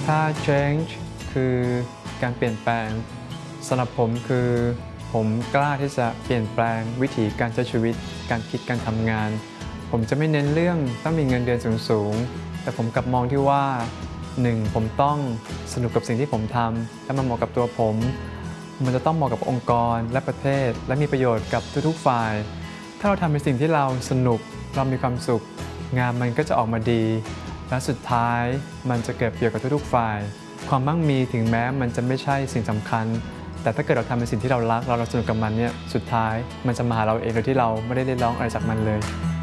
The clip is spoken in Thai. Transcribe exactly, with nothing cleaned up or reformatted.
ถ้า change คือการเปลี่ยนแปลงสำหรับผมคือผมกล้าที่จะเปลี่ยนแปลงวิถีการใช้ชีวิตการคิดการทำงานผมจะไม่เน้นเรื่องต้องมีเงินเดือนสูงๆแต่ผมกลับมองที่ว่าหนึ่งผมต้องสนุกกับสิ่งที่ผมทำและมันเหมาะกับตัวผมมันจะต้องเหมาะกับองค์กรและประเทศและมีประโยชน์กับทุกๆฝ่ายถ้าเราทำในสิ่งที่เราสนุกเรามีความสุขงานมันก็จะออกมาดีและสุดท้ายมันจะเกิดประโยชน์กับทุกๆฝ่ายความมั่งมีถึงแม้มันจะไม่ใช่สิ่งสำคัญแต่ถ้าเกิดเราทำในสิ่งที่เรารักเราเราสนุกกับมันเนี่ยสุดท้ายมันจะมาหาเราเองโดยที่เราไม่ได้เรียกร้องอะไรจากมันเลย